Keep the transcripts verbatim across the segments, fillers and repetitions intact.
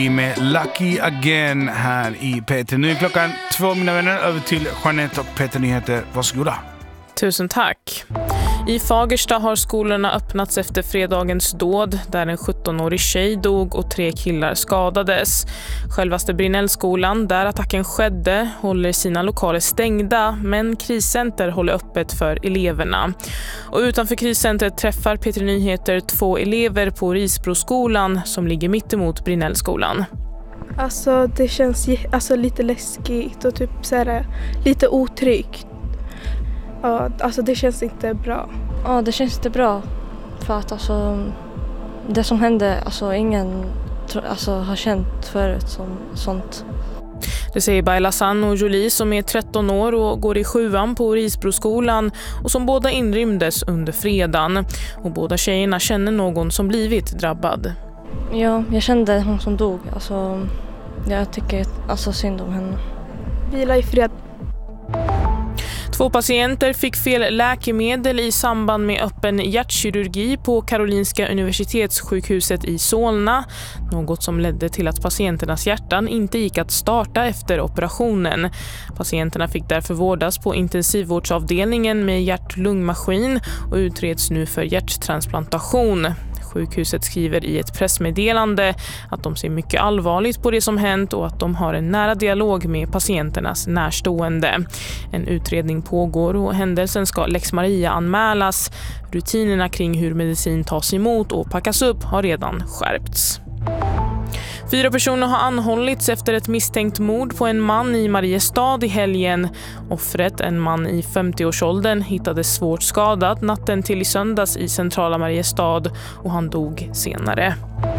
Med Lucky Again här i P tre. Nu är klockan två, mina vänner, över till Jeanette och Peter Nyheter. Varsågoda. Tusen tack. I Fagersta har skolorna öppnats efter fredagens dåd där en sjuttonårig tjej dog och tre killar skadades. Självaste Brinnellskolan, där attacken skedde, håller sina lokaler stängda, men kriscenter håller öppet för eleverna. Och utanför kriscentret träffar P tre Nyheter två elever på Risbroskolan som ligger mitt emot Brinnellskolan. Alltså det känns alltså, lite läskigt och typ så här, lite otryggt. Ja, alltså det känns inte bra. Ja, det känns inte bra för att alltså, det som hände, alltså ingen alltså, har känt förut som sånt. Det säger Bailasan och Jolie som är tretton år och går i sjuan på Risbroskolan och som båda inrymdes under fredagen. Och båda tjejerna känner någon som blivit drabbad. Ja, jag kände hon som dog. Alltså, jag tycker alltså synd om henne. Vila i fred. Två patienter fick fel läkemedel i samband med öppen hjärtkirurgi på Karolinska universitetssjukhuset i Solna. Något som ledde till att patienternas hjärtan inte gick att starta efter operationen. Patienterna fick därför vårdas på intensivvårdsavdelningen med hjärt-lungmaskin och utreds nu för hjärttransplantation. Sjukhuset skriver i ett pressmeddelande att de ser mycket allvarligt på det som hänt och att de har en nära dialog med patienternas närstående. En utredning pågår och händelsen ska Lex Maria anmälas. Rutinerna kring hur medicin tas emot och packas upp har redan skärpts. Fyra personer har anhållits efter ett misstänkt mord på en man i Mariestad i helgen. Offret, en man i femtioårsåldern, hittades svårt skadad natten till i söndags i centrala Mariestad och han dog senare.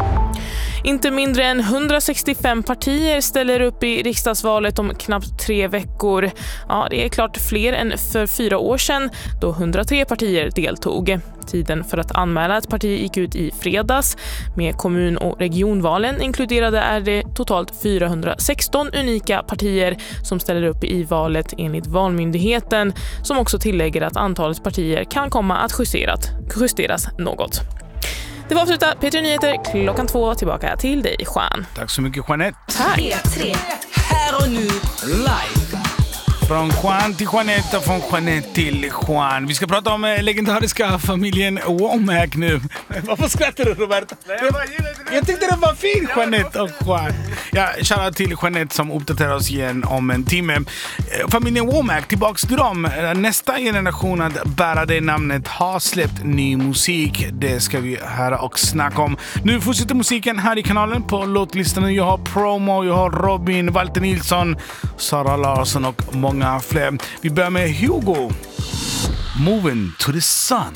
Inte mindre än hundrasextiofem partier ställer upp i riksdagsvalet om knappt tre veckor. Ja, det är klart fler än för fyra år sedan då hundratre partier deltog. Tiden för att anmäla ett parti gick ut i fredags. Med kommun- och regionvalen inkluderade är det totalt fyrahundrasexton unika partier som ställer upp i valet enligt Valmyndigheten, som också tillägger att antalet partier kan komma att justeras, justeras något. Det var avslutat P tre Nyheter klockan två. Tillbaka till dig, Jean. Tack så mycket, Jeanette. Tack. P tre. Här och nu, live. Från Juan till Jeanette och från Jeanette till Juan. Vi ska prata om eh, legendariska familjen Womack nu. Varför skrattar du, Roberta? Jag tyckte det var fin, Jeanette och Juan. Ja, shoutout till Jeanette som uppdaterar oss igen om en timme. Eh, familjen Womack, tillbaks till dem. Nästa generation att bära det namnet har släppt ny musik. Det ska vi höra och snacka om. Nu fortsätter musiken här i kanalen på låtlistan. Jag har Promo, jag har Robin, Walter Nilsson, Sara Larsson och många fler. Vi börjar med Hugo. Moving to the sun.